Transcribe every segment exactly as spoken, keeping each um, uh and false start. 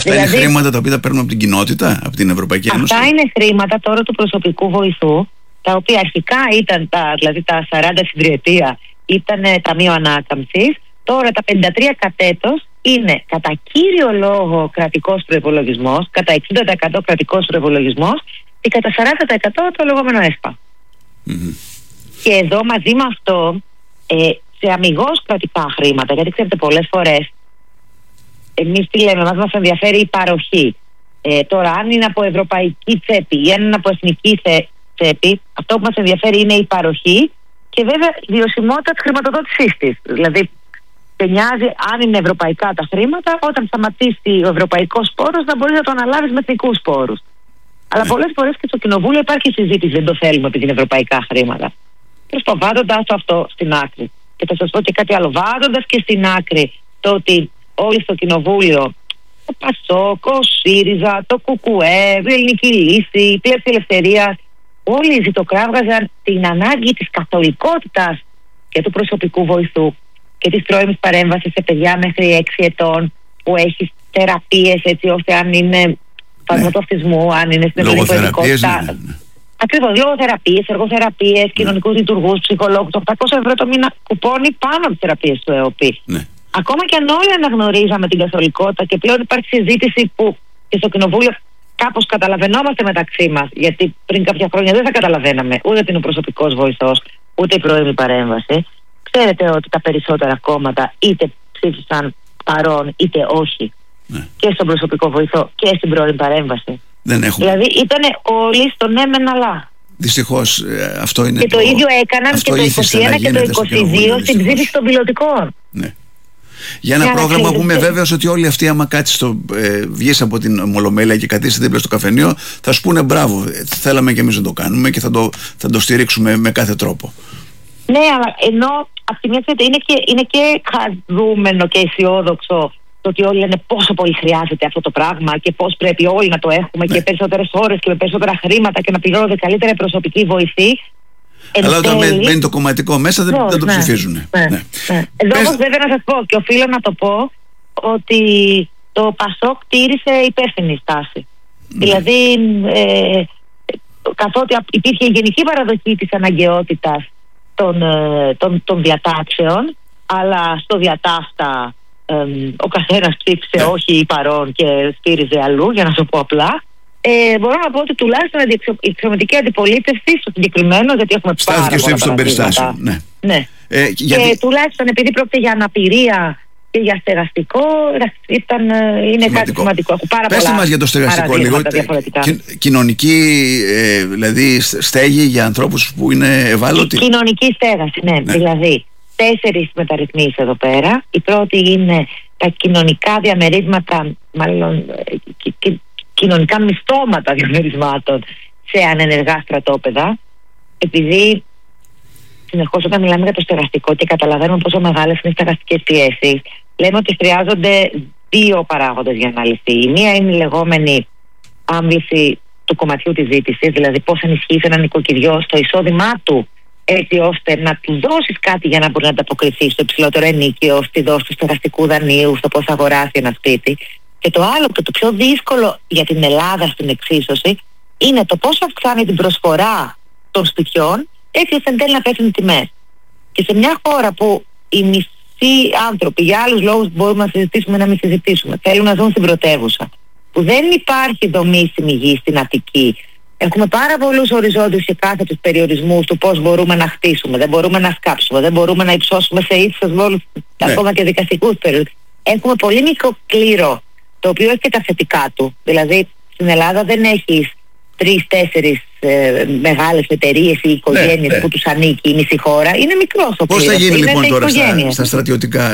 Αυτά δηλαδή, είναι χρήματα τα οποία τα παίρνουν από την κοινότητα, από την Ευρωπαϊκή Ένωση. Αυτά είναι χρήματα τώρα του προσωπικού βοηθού, τα οποία αρχικά ήταν τα, δηλαδή τα σαράντα στην τριετία ήταν ταμείο ανάκαμψης. Τώρα τα πενήντα τρία κατ' έτος είναι κατά κύριο λόγο κρατικός προϋπολογισμός, κατά εξήντα τοις εκατό κρατικός προϋπολογισμός και κατά σαράντα τοις εκατό το λεγόμενο ΕΣΠΑ. Mm-hmm. Και εδώ μαζί με αυτό, ε, σε αμιγώς κρατικά χρήματα, γιατί ξέρετε πολλές φορές εμείς τι λέμε, μας, μας ενδιαφέρει η παροχή. Ε, τώρα αν είναι από ευρωπαϊκή τσέπη ή αν είναι από εθνική τσέπη, αυτό που μας ενδιαφέρει είναι η παροχή και βέβαια η βιωσιμότητα της χρηματοδότησής της. Δηλαδή σε νοιάζει αν είναι ευρωπαϊκά τα χρήματα, όταν σταματήσει ο ευρωπαϊκός πόρος να μπορεί να το αναλάβεις με εθνικούς πόρους. Αλλά πολλές φορές και στο Κοινοβούλιο υπάρχει συζήτηση, δεν το θέλουμε επειδή είναι ευρωπαϊκά χρήματα. Προσπαθώντας το αυτό στην άκρη. Και θα σας πω και κάτι άλλο, βάζοντας και στην άκρη το ότι όλοι στο Κοινοβούλιο, ο Πασόκ, ο ΣΥΡΙΖΑ, το ΚΚΕ, η Ελληνική Λύση, η Πλεύση Ελευθερίας, όλοι ζητοκράβγαζαν την ανάγκη της καθολικότητας και του προσωπικού βοηθού και της πρώιμης παρέμβασης σε παιδιά μέχρι έξι ετών που έχει θεραπείες έτσι ώστε αν είναι φάσμα του αυτισμού, αν είναι στην ευρωπαϊκότητα. Ναι, ναι. Ακριβώς, λογοθεραπείες, εργοθεραπείες, ναι. κοινωνικούς λειτουργούς, ψυχολόγους, οκτακόσια ευρώ το μήνα κουπόνι πάνω από τις θεραπείες του ΕΟΠΗ. Ναι. Ακόμα και αν όλοι αναγνωρίζαμε την καθολικότητα και πλέον υπάρχει συζήτηση που και στο Κοινοβούλιο κάπως καταλαβαίνόμαστε μεταξύ μας, γιατί πριν κάποια χρόνια δεν θα καταλαβαίναμε ούτε ότι είναι ο προσωπικός βοηθός, ούτε η πρώιμη παρέμβαση. Ξέρετε ότι τα περισσότερα κόμματα είτε ψήφισαν παρόν είτε όχι, ναι. και στον προσωπικό βοηθό και στην πρώιμη παρέμβαση. Δεν έχουμε. Δηλαδή ήταν όλοι στο ναι μεν αλλά. Δυστυχώς αυτό είναι. Και το, το ίδιο έκαναν και το είκοσι ένα και το είκοσι δύο στην ψήφιση των πιλωτικών. Ναι. Για ένα για πρόγραμμα που είμαι βέβαιος ότι όλοι αυτοί, άμα κάτσεις στο, ε, βγεις από την Μολομέλεια και κατήσεις δίπλα στο καφενείο, θα σου πούνε μπράβο. Θέλαμε και εμείς να το κάνουμε και θα το, θα το στηρίξουμε με κάθε τρόπο. Ναι, αλλά ενώ από τη μια είναι και, είναι και χαρούμενο και αισιόδοξο το ότι όλοι λένε πόσο πολύ χρειάζεται αυτό το πράγμα και πώς πρέπει όλοι να το έχουμε, ναι. και περισσότερες ώρες και με περισσότερα χρήματα και να πληρώνονται καλύτερα προσωπική βοηθή. Αλλά όταν τέλει, μπαίνει το κομματικό μέσα δεν, δεν το ναι, ψηφίζουν. Ναι, ναι. Ναι. Εδώ όμως βέβαια να σας πω και οφείλω να το πω ότι το Πασόκ τήρησε υπεύθυνη στάση. Ναι. Δηλαδή ε, καθότι υπήρχε η γενική παραδοχή της αναγκαιότητας των, ε, των, των διατάξεων, αλλά στο διατάφτα ε, ο καθένας ψήφισε ναι. όχι παρόν και στήριζε αλλού, για να σου πω απλά. Ε, μπορώ να πω ότι τουλάχιστον η εξωματική αντιπολίτευση στο συγκεκριμένο, γιατί έχουμε πάρα πολλά στάθηκε στο περιστάσιο. Ναι. Ναι. Ε, γιατί... Και τουλάχιστον επειδή πρόκειται για αναπηρία και για στεγαστικό, ήταν, είναι σημαντικό. Κάτι σημαντικό. Πάρα Πέστε πολλά μας για το στεγαστικό λίγο. Κι, κοινωνική ε, δηλαδή στέγη για ανθρώπους που είναι ευάλωτοι. Κοινωνική στέγαση, ναι. ναι. Δηλαδή τέσσερις μεταρρυθμίσεις εδώ πέρα. Η πρώτη είναι τα κοινωνικά διαμερίσματα, μάλλον και, και, κοινωνικά μισθώματα διαμερισμάτων σε ανενεργά στρατόπεδα, επειδή συνεχώς όταν μιλάμε για το στεγαστικό και καταλαβαίνουμε πόσο μεγάλες είναι οι στεγαστικές πιέσεις, λέμε ότι χρειάζονται δύο παράγοντες για να λυθεί. Η μία είναι η λεγόμενη άμβληση του κομματιού της ζήτησης, δηλαδή πώς ενισχύει ένα νοικοκυριό στο εισόδημά του, έτσι ώστε να του δώσεις κάτι για να μπορεί να ανταποκριθεί στο υψηλότερο ενίκιο, στη δόση του στεγαστικού δανείου, στο πώς αγοράσει ένα σπίτι. Και το άλλο και το πιο δύσκολο για την Ελλάδα στην εξίσωση είναι το πώς αυξάνει την προσφορά των σπιτιών έτσι ώστε εν τέλει να πέφτουν οι τιμές. Και σε μια χώρα που οι μισοί άνθρωποι για άλλους λόγους που μπορούμε να συζητήσουμε να μην συζητήσουμε θέλουν να ζουν στην πρωτεύουσα, που δεν υπάρχει δομήσιμη γη στην Αττική, έχουμε πάρα πολλούς οριζόντιους και κάθετους περιορισμούς του πώς μπορούμε να χτίσουμε, δεν μπορούμε να σκάψουμε, δεν μπορούμε να υψώσουμε σε ύψος βόλους ναι. ακόμα και δικαστικούς περιορισμούς. Έχουμε πολύ μικρό κλήρο, το οποίο έχει και τα θετικά του. Δηλαδή στην Ελλάδα δεν έχεις τρεις-τέσσερις ε, μεγάλες εταιρείες ή οικογένειες ναι, ναι. που τους ανήκει η μισή χώρα. Είναι μικρός ο Πώς θα γίνει λοιπόν τώρα στα, στα στρατιωτικά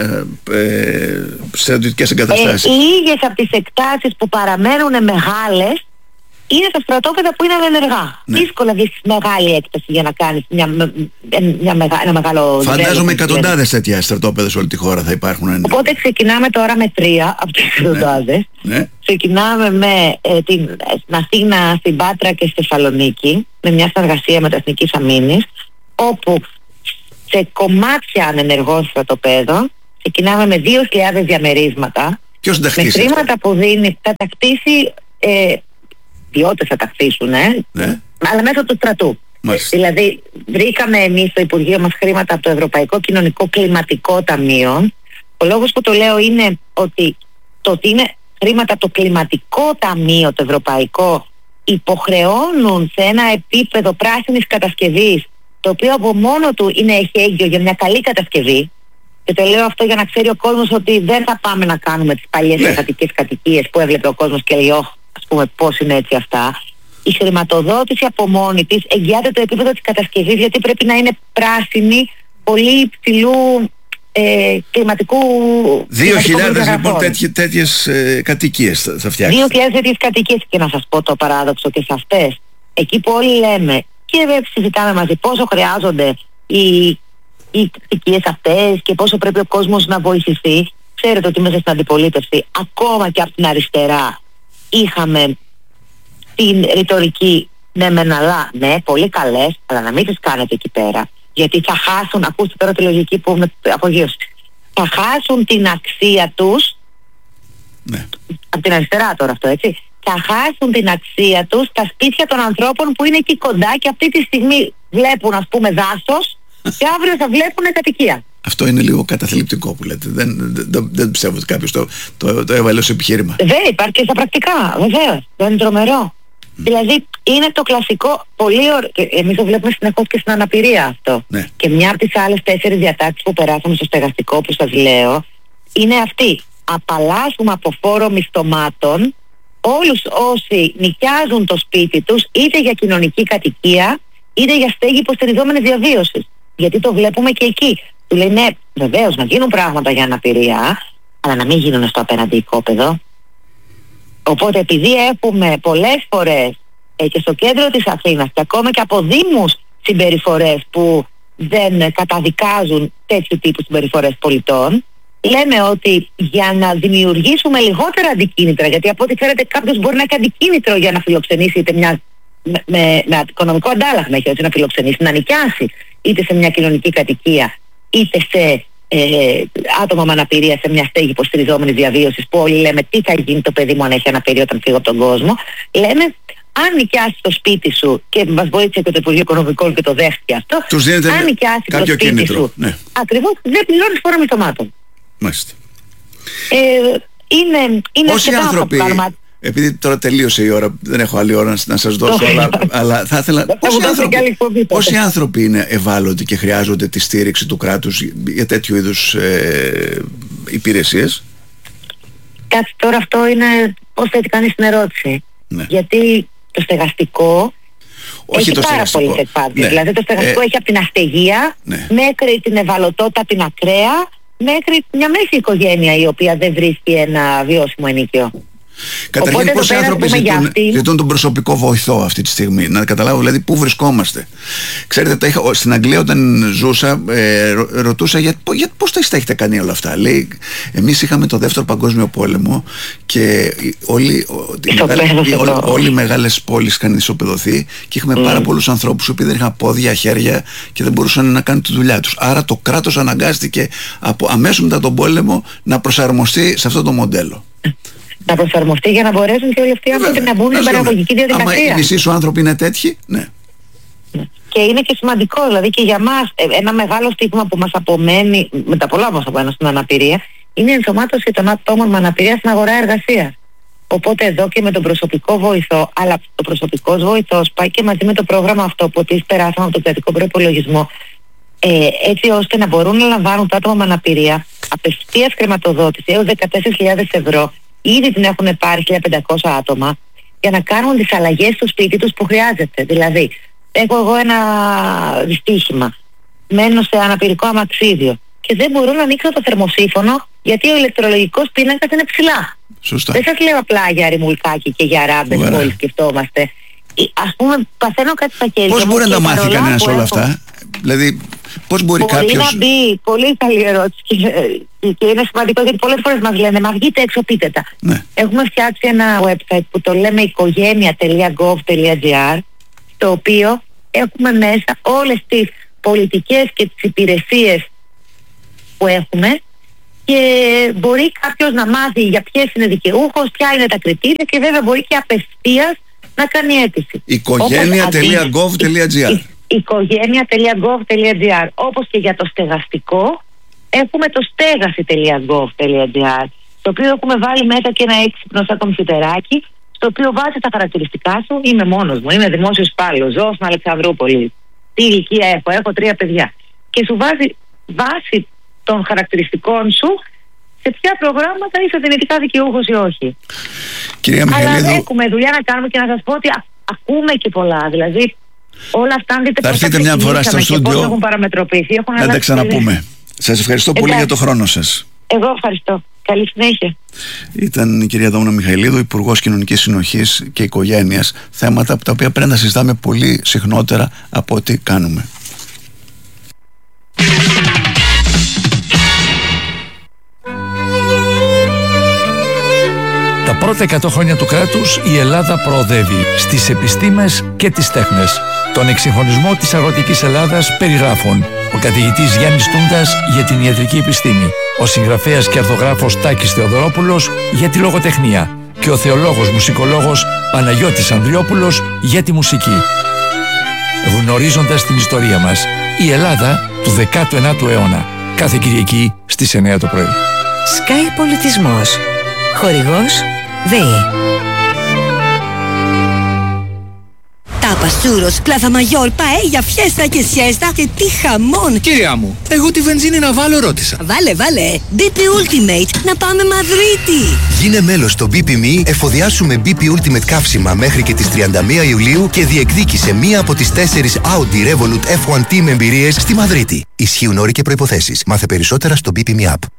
ε, στρατιωτικές εγκαταστάσεις? Ε, οι ίδιες από τις εκτάσεις που παραμένουν μεγάλες είναι τα στρατόπεδα που είναι ανενεργά. Ναι. Δύσκολα δεις μεγάλη έκταση για να κάνεις μια, μια, μια, ένα μεγάλο... Φαντάζομαι εκατοντάδες τέτοια στρατόπεδα σε όλη τη χώρα θα υπάρχουν. Ναι. Οπότε ξεκινάμε τώρα με τρία από τις εκατοντάδες. Ναι. Ναι. Ξεκινάμε με ε, την, στην Αθήνα, στην Πάτρα και στη Θεσσαλονίκη, με μια συνεργασία με τα Εθνικής Αμήνης, όπου σε κομμάτια ανενεργών στρατοπέδων ξεκινάμε με δύο χιλιάδες διαμερίσματα Ποιος θα τα χτίσει? Με χρήματα που δίνει, θα τα χτίσει, ε, ποιότητες θα τα χτίσουν, ε, ναι. αλλά μέσω του στρατού. Μάλιστα. Δηλαδή, βρήκαμε εμείς στο Υπουργείο μας χρήματα από το Ευρωπαϊκό Κοινωνικό Κλιματικό Ταμείο. Ο λόγος που το λέω είναι ότι το ότι είναι χρήματα από το Κλιματικό Ταμείο, το Ευρωπαϊκό, υποχρεώνουν σε ένα επίπεδο πράσινης κατασκευής, το οποίο από μόνο του είναι εχέγγυο για μια καλή κατασκευή. Και το λέω αυτό για να ξέρει ο κόσμος ότι δεν θα πάμε να κάνουμε τις παλιές ναι. εργατικές κατοικίες που έβλεπε ο κόσμος και λέει, όχι, ας πούμε, πώς είναι έτσι αυτά. Η χρηματοδότηση από μόνη της εγγυάται το επίπεδο της κατασκευής, γιατί πρέπει να είναι πράσινη, πολύ υψηλού ε, κλιματικού. Δύο χιλιάδες λοιπόν τέτοι, τέτοιες ε, κατοικίες θα, θα φτιάξει. Δύο χιλιάδες τέτοιες κατοικίες, και να σας πω το παράδοξο και σε αυτές. Εκεί που όλοι λέμε και συζητάμε μαζί πόσο χρειάζονται οι, οι κατοικίες αυτές και πόσο πρέπει ο κόσμος να βοηθηθεί. Ξέρετε ότι μέσα στην αντιπολίτευση, ακόμα και από την αριστερά, είχαμε την ρητορική, ναι μεν αλλά, ναι, πολύ καλές, αλλά να μην τις κάνετε εκεί πέρα. Γιατί θα χάσουν, ακούστε τώρα τη λογική που με απογείωσε, θα χάσουν την αξία τους, ναι. από την αριστερά τώρα αυτό, έτσι, θα χάσουν την αξία τους στα σπίτια των ανθρώπων που είναι εκεί κοντά και αυτή τη στιγμή βλέπουν, ας πούμε, δάσος και αύριο θα βλέπουν κατοικία. Αυτό είναι λίγο καταθλιπτικό που λέτε. Δεν, δεν, δεν πιστεύω ότι κάποιος το, το, το έβαλε ως επιχείρημα. Δεν υπάρχει και στα πρακτικά, βεβαίως. Δεν είναι τρομερό. Mm. Δηλαδή είναι το κλασικό, πολύ ωραίο. Εμείς το βλέπουμε συνεχώς και στην αναπηρία αυτό. Ναι. Και μια από τις άλλες τέσσερις διατάξεις που περάσαμε στο στεγαστικό που σας λέω είναι αυτή. Απαλλάσσουμε από φόρο μισθωμάτων όλους όσοι νοικιάζουν το σπίτι τους, είτε για κοινωνική κατοικία, είτε για στέγη υποστηριζόμενης διαβίωσης. Γιατί το βλέπουμε και εκεί. Του λέει ναι, βεβαίως να γίνουν πράγματα για αναπηρία, αλλά να μην γίνουν στο απέναντι οικόπεδο. Οπότε επειδή έχουμε πολλές φορές ε, και στο κέντρο της Αθήνας και ακόμα και από δήμους συμπεριφορές που δεν καταδικάζουν τέτοιου τύπου συμπεριφορές πολιτών, λέμε ότι για να δημιουργήσουμε λιγότερα αντικίνητρα, γιατί από ό,τι φαίνεται κάποιος μπορεί να έχει αντικίνητρο για να φιλοξενήσει είτε μια, με, με, με οικονομικό αντάλλαγμα, έχει έτσι να φιλοξενήσει, να νοικιάσει είτε σε μια κοινωνική κατοικία είτε σε ε, άτομα με αναπηρία σε μια στέγη υποστηριζόμενης διαβίωσης, που όλοι λέμε τι θα γίνει το παιδί μου αν έχει αναπηρία όταν φύγω από τον κόσμο. Λέμε, αν νοικιάσει το σπίτι σου, και μας βοήθησε και το Υπουργείο Οικονομικών και το δέχτηκε αυτό, τους δίνετε αν νοικιάσει το σπίτι κίνητρο, σου, ναι. ακριβώς δεν πληρώνεις φόρο μισθωμάτων. Μάλιστα. Ε, είναι είναι Πόσοι άνθρωποι, επειδή τώρα τελείωσε η ώρα, δεν έχω άλλη ώρα να σας δώσω, αλλά, αλλά θα ήθελα. Πόσοι άνθρωποι, πόσοι άνθρωποι είναι ευάλωτοι και χρειάζονται τη στήριξη του κράτους για τέτοιου είδους ε, υπηρεσίες? Κάτσε τώρα, αυτό είναι πώς θέτει κανείς την ερώτηση. Ναι. Γιατί το στεγαστικό όχι έχει το πάρα στεγαστικό. πολλές εκφάνσεις. Ναι. Δηλαδή το στεγαστικό ε, έχει από την αστεγία ναι. μέχρι την ευαλωτότητα την ακραία, μέχρι μια μέση οικογένεια η οποία δεν βρίσκει ένα βιώσιμο ενοίκιο. Καταρχήν, πόσοι άνθρωποι ζητούν, αυτήν... ζητούν τον προσωπικό βοηθό αυτή τη στιγμή? Να καταλάβω δηλαδή πού βρισκόμαστε. Ξέρετε, τα είχα, στην Αγγλία όταν ζούσα, ε, ρω, ρωτούσα για, για πώς τα έχετε κάνει όλα αυτά. Λέει, εμείς είχαμε το δεύτερο παγκόσμιο πόλεμο και όλοι, οι μεγάλες, όλοι, όλοι οι μεγάλες πόλεις είχαν ισοπεδωθεί και είχαμε mm. πάρα πολλούς ανθρώπους που δεν είχαν πόδια, χέρια και δεν μπορούσαν να κάνουν τη δουλειά τους. Άρα το κράτος αναγκάστηκε από αμέσως μετά τον πόλεμο να προσαρμοστεί σε αυτό το μοντέλο. Να προσαρμοστεί για να μπορέσουν και όλοι αυτοί οι άνθρωποι να μπουν στην παραγωγική διαδικασία. Άμα οι μισοί σου άνθρωποι είναι τέτοιοι, ναι. Και είναι και σημαντικό, δηλαδή και για μας, ένα μεγάλο στίγμα που μας απομένει, με τα πολλά μας απομένουν στην αναπηρία, είναι η ενσωμάτωση των ατόμων με αναπηρία στην αγορά εργασίας. Οπότε εδώ και με τον προσωπικό βοηθό, αλλά ο προσωπικός βοηθός πάει και μαζί με το πρόγραμμα αυτό που επίσης περάσαμε από τον κρατικό προϋπολογισμό, ε, έτσι ώστε να μπορούν να λαμβάνουν τα άτομα με αναπηρία απευθείας χρηματοδότηση έως δεκατέσσερις χιλιάδες ευρώ. Ήδη την έχουν πάρει χίλια πεντακόσια άτομα για να κάνουν τις αλλαγές στο σπίτι τους που χρειάζεται. Δηλαδή, έχω εγώ ένα δυστύχημα, μένω σε αναπηρικό αμαξίδιο και δεν μπορώ να ανοίξω το θερμοσύφωνο γιατί ο ηλεκτρολογικός πίνακας είναι ψηλά. Σωστά. Δεν σας λέω απλά για ρημουλκάκι και για ράμπες που όλοι σκεφτόμαστε. Ας πούμε, παθαίνω κάτι στα χέρια. Πώς μπορεί να τα μάθει κανένας όλα αυτά? Δηλαδή, πώς μπορεί μπορεί κάποιος... να μπει, πολύ καλή ερώτηση και, και είναι σημαντικό γιατί πολλές φορές μας λένε μα βγείτε έξω, πείτε τα. Ναι. Έχουμε φτιάξει ένα website που το λέμε οικογένεια τελεία gov τελεία gr, το οποίο έχουμε μέσα όλες τις πολιτικές και τις υπηρεσίες που έχουμε και μπορεί κάποιος να μάθει για ποιες είναι δικαιούχος, ποια είναι τα κριτήρια και βέβαια μπορεί και απευθείας να κάνει αίτηση. οικογένεια τελεία γκοβ τελεία τζι άρ οικογένεια τελεία γκοβ τελεία τζι άρ. Όπως και για το στεγαστικό έχουμε το στέγαση τελεία γκοβ τελεία τζι άρ, στο οποίο έχουμε βάλει μέσα και ένα έξυπνο σαν κομφιτεράκι, στο οποίο βάζει τα χαρακτηριστικά σου. Είμαι μόνος μου, είμαι δημόσιος υπάλληλος, ζω στην Αλεξανδρούπολη, τι ηλικία έχω, έχω τρία παιδιά, και σου βάζει βάση των χαρακτηριστικών σου σε ποια προγράμματα είσαι δυνητικά δικαιούχος ή όχι. Κυρία Μιχαηλίδου, αλλά έχουμε δουλειά να κάνουμε και να σας πω ότι α, ακούμε και πολλά. Δηλαδή όλα αυτά, αν δείτε θα έρθετε μια φορά στο στούντιο έχουν παραμετροποιηθεί, έχουν να τα ξαναπούμε. Σας ευχαριστώ πολύ Εντάξει. για το χρόνο σας. Εγώ ευχαριστώ. Καλή συνέχεια. Ήταν η κυρία Δόμνα Μιχαηλίδου, Υπουργός Κοινωνικής Συνοχής και Οικογένειας. Θέματα από τα οποία πρέπει να συζητάμε πολύ συχνότερα από ό,τι κάνουμε. Τα πρώτα εκατό χρόνια του κράτους η Ελλάδα προοδεύει στις επιστήμες και τις τέχνες. Τον εξυγχρονισμό της αγροτικής Ελλάδας περιγράφουν ο καθηγητής Γιάννης Τούντας για την ιατρική επιστήμη, ο συγγραφέας και αρθογράφος Τάκης Θεοδωρόπουλος για τη λογοτεχνία και ο θεολόγος μουσικολόγος Παναγιώτης Ανδριόπουλος για τη μουσική. Γνωρίζοντας την ιστορία μας, η Ελλάδα του δέκατου ένατου αιώνα. Κάθε Κυριακή στις εννιά το πρωί. Sky Πολιτισμός. Χορηγός ΔΕΗ. Τάπα, σούρος, πλάθα μαγιόρ, παέλια, φιέστα και σιέστα και τι χαμόν! Κυρία μου, εγώ τη βενζίνη να βάλω ρώτησα. Βάλε, βάλε! μπι πι Ultimate, να πάμε Μαδρίτη! Γίνε μέλος στο μπι πι εμ ι, εφοδιάσουμε μπι πι Ultimate καύσιμα μέχρι και τις τριάντα μία Ιουλίου και διεκδίκησε μία από τις τέσσερις Audi Revolut εφ ουάν Team εμπειρίες στη Μαδρίτη. Ισχύουν όροι και προϋποθέσεις. Μάθε περισσότερα στο μπι πι εμ ι App.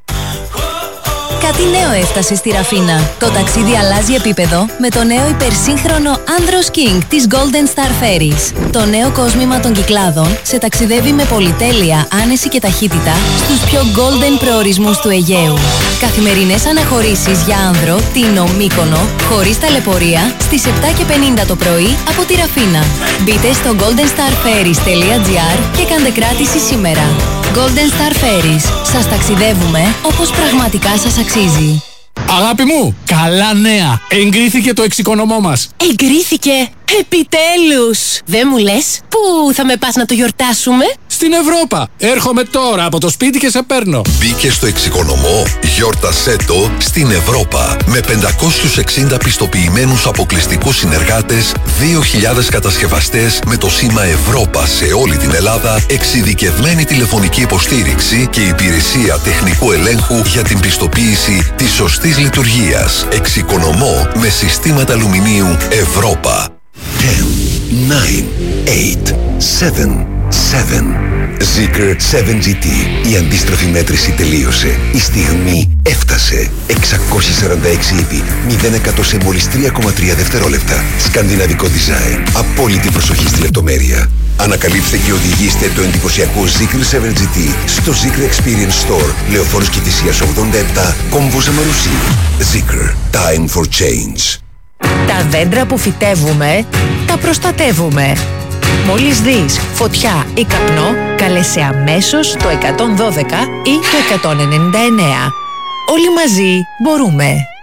Κάτι νέο έφτασε στη Ραφίνα. Το ταξίδι αλλάζει επίπεδο με το νέο υπερσύγχρονο Andros King της Golden Star Ferries. Το νέο κόσμημα των Κυκλάδων σε ταξιδεύει με πολυτέλεια, άνεση και ταχύτητα στους πιο golden προορισμούς του Αιγαίου. Καθημερινές αναχωρήσεις για άνδρο, Τίνο, Μύκονο, χωρίς ταλαιπωρία, στις επτά και πενήντα το πρωί από τη Ραφίνα. Μπείτε στο golden star ferries τελεία τζι άρ και κάντε κράτηση σήμερα. Golden Star Ferries. Σας ταξιδεύουμε όπως πραγματικά σας αξίζει. Αγάπη μου, καλά νέα! Εγκρίθηκε το εξοικονομώ μας. Εγκρίθηκε! Επιτέλους! Δεν μου λες, πού θα με πας να το γιορτάσουμε? Στην Ευρώπα. Έρχομαι τώρα από το σπίτι και σε παίρνω. Μπήκε στο εξοικονομώ, γιόρτασέ το στην Ευρώπα. Με πεντακόσιους εξήντα πιστοποιημένους αποκλειστικούς συνεργάτες, δύο χιλιάδες κατασκευαστές με το σήμα Ευρώπα σε όλη την Ελλάδα, εξειδικευμένη τηλεφωνική υποστήριξη και υπηρεσία τεχνικού ελέγχου για την πιστοποίηση της σωστής λειτουργίας. Εξοικονομώ με συστήματα αλουμινίου Ευρώπα. ten, nine, eight, seven, seven. Zeekr σέβεν τζι τι. Η αντίστροφη μέτρηση τελείωσε. Η στιγμή έφτασε. εξακόσια σαράντα έξι ύπη. μηδέν εκατό σε μόλις τρία κόμμα τρία δευτερόλεπτα. Σκανδιναβικό design. Απόλυτη προσοχή στη λεπτομέρεια. Ανακαλύψτε και οδηγήστε το εντυπωσιακό Zeekr σέβεν τζι τι στο Zeekr Experience Store. Λεωφόρος Κηφισίας ογδόντα επτά, Κόμβος Αμαρουσίου. Zeekr. Time for change. Τα δέντρα που φυτεύουμε, τα προστατεύουμε. Μόλις δεις φωτιά ή καπνό, καλέσαι αμέσως το εκατόν δώδεκα ή το εκατόν ενενήντα εννέα. Όλοι μαζί μπορούμε.